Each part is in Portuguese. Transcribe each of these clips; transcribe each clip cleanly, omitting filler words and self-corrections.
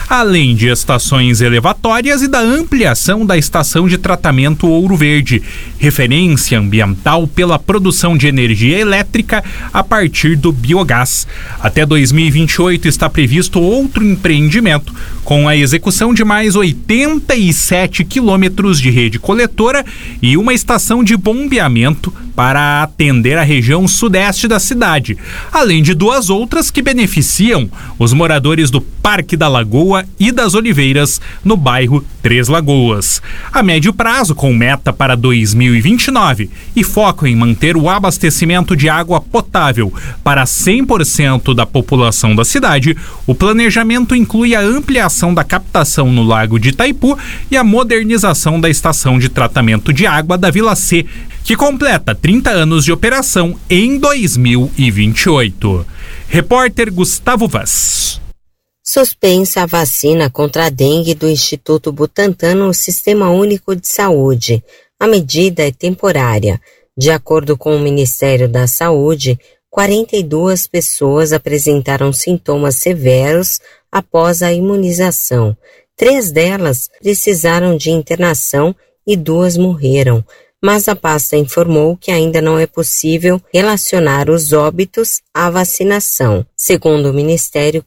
além de estações elevatórias e da ampliação da estação de tratamento Ouro Verde, referência ambiental pela produção de energia elétrica a partir do biogás. Até 2028 está previsto outro empreendimento, com a execução de mais 87 quilômetros de rede coletora e uma estação de bombeamento para atender a região sudeste da cidade, além de duas outras que beneficiam os moradores do Parque da Lagoa e das Oliveiras, no bairro Três Lagoas. A médio prazo, com meta para 2029 e foco em manter o abastecimento de água potável para 100% da população da cidade, o planejamento inclui a ampliação da captação no Lago de Itaipu e a modernização da estação de tratamento de água da Vila C, que completa 30 anos de operação em 2028. Repórter Gustavo Vaz. Suspensa a vacina contra a dengue do Instituto Butantan no Sistema Único de Saúde. A medida é temporária. De acordo com o Ministério da Saúde, 42 pessoas apresentaram sintomas severos após a imunização. 3 delas precisaram de internação e 2 morreram. Mas a pasta informou que ainda não é possível relacionar os óbitos à vacinação. Segundo o Ministério,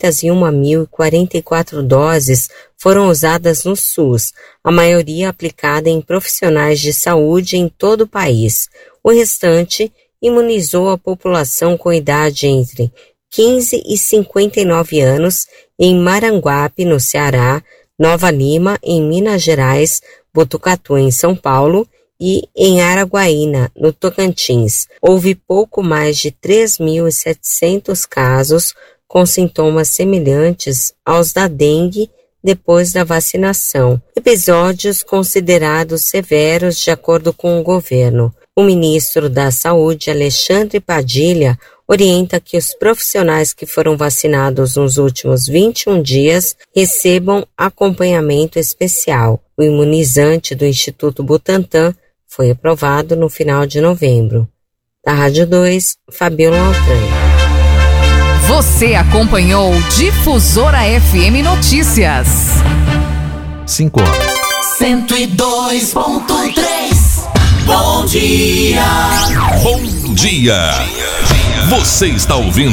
501.044 doses foram usadas no SUS, a maioria aplicada em profissionais de saúde em todo o país. O restante imunizou a população com idade entre 15 e 59 anos em Maranguape, no Ceará, Nova Lima, em Minas Gerais, Botucatu, em São Paulo, e em Araguaína, no Tocantins. Houve pouco mais de 3.700 casos com sintomas semelhantes aos da dengue depois da vacinação. Episódios considerados severos de acordo com o governo. O ministro da Saúde, Alexandre Padilha, orienta que os profissionais que foram vacinados nos últimos 21 dias recebam acompanhamento especial. O imunizante do Instituto Butantan foi aprovado no final de novembro. Da Rádio 2, Fabiola Altran. Você acompanhou Difusora FM Notícias. 5 horas. 102.3. Bom dia. Bom dia. Você está ouvindo